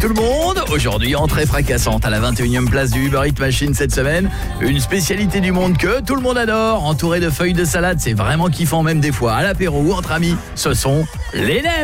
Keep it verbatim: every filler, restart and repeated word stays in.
tout le monde. Aujourd'hui, entrée fracassante à la vingt et unième place du Uber Eats Machine cette semaine. Une spécialité du monde que tout le monde adore, entourée de feuilles de salade. C'est vraiment kiffant même des fois à l'apéro ou entre amis. Ce sont les nems.